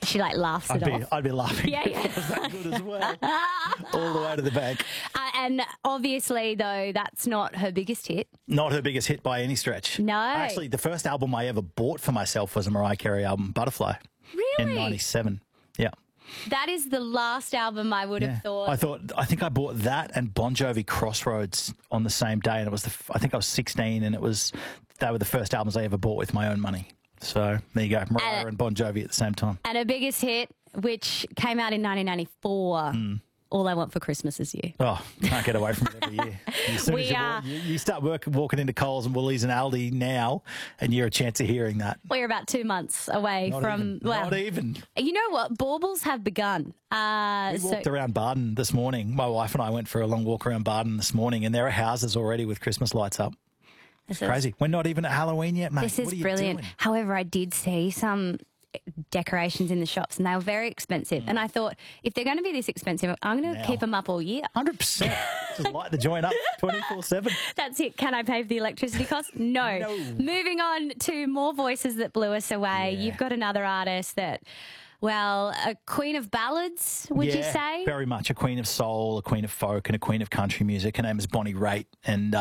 She like laughs it off. I'd be laughing. Yeah, yeah. It was that good as well. All the way to the bank. And obviously, though, that's not her biggest hit. Not her biggest hit by any stretch. No. Actually, the first album I ever bought for myself was a Mariah Carey album, Butterfly. Really? In 97. Yeah. That is the last album I would have thought. I think I bought that and Bon Jovi Crossroads on the same day, and it was I think I was 16, and they were the first albums I ever bought with my own money. So there you go, Mariah and Bon Jovi at the same time. And her biggest hit, which came out in 1994. All I Want for Christmas Is You. Oh, can't get away from it every year. As soon as you start walking into Coles and Woolies and Aldi now, and you're a chance of hearing that. We're about 2 months away Not even. You know what? Baubles have begun. We walked around Barden this morning. My wife and I went for a long walk around Barden this morning, and there are houses already with Christmas lights up. It's crazy. We're not even at Halloween yet, mate. This is brilliant. However, I did see some decorations in the shops, and they were very expensive. And I thought, if they're going to be this expensive, I'm going to keep them up all year. 100%. Just light the joint up 24/7. That's it. Can I pay for the electricity cost? No. Moving on to more voices that blew us away. You've got another artist that, well, a queen of ballads, would you say? Very much a queen of soul, a queen of folk, and a queen of country music. Her name is Bonnie Raitt, and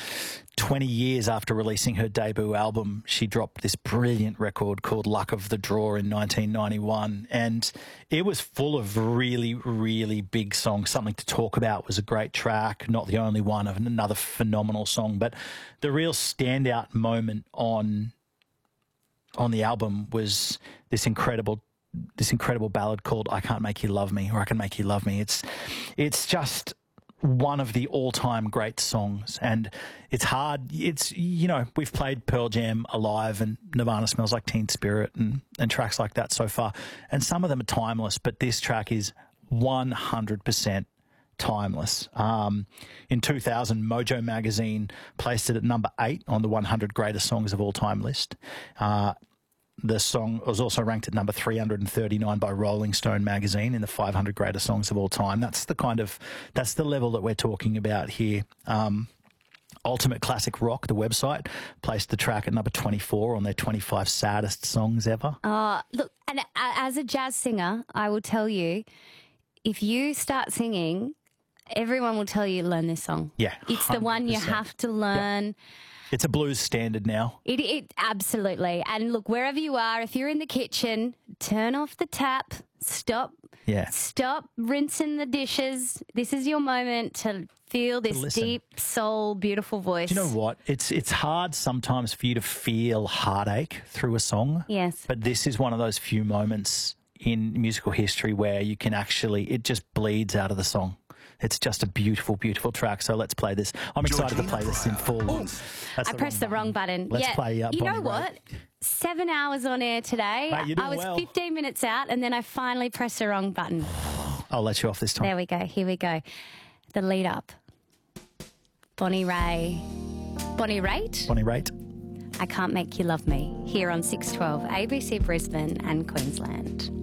20 years after releasing her debut album, she dropped this brilliant record called Luck of the Draw in 1991, and it was full of really, really big songs. Something to Talk About was a great track, not the only one, of another phenomenal song, but the real standout moment on the album was this incredible ballad called I Can't Make You Love Me, or I Can Make You Love Me. It's just one of the all-time great songs, and it's hard. We've played Pearl Jam Alive and Nirvana Smells Like Teen Spirit and tracks like that so far, and some of them are timeless, but this track is 100% timeless. In 2000, Mojo magazine placed it at number 8 on the 100 greatest songs of all time list. The song was also ranked at number 339 by Rolling Stone magazine in the 500 greatest songs of all time. That's the level that we're talking about here. Ultimate Classic Rock, the website, placed the track at number 24 on their 25 saddest songs ever. Look, and as a jazz singer, I will tell you, if you start singing, everyone will tell you learn this song. Yeah, it's the one you have to learn. Yep. It's a blues standard now. It absolutely. And look, wherever you are, if you're in the kitchen, turn off the tap, stop rinsing the dishes. This is your moment to feel this deep soul, beautiful voice. Do you know what? It's hard sometimes for you to feel heartache through a song. Yes. But this is one of those few moments in musical history where you can it just bleeds out of the song. It's just a beautiful, beautiful track. So let's play this. I'm excited to play this in full. I pressed the wrong button. Let's play You Bonnie know what? 7 hours on air today. Mate, you're doing I was 15 minutes out, and then I finally pressed the wrong button. I'll let you off this time. There we go. Here we go. The lead up. Bonnie Raitt. Bonnie Raitt. I Can't Make You Love Me. Here on 612 ABC Brisbane and Queensland.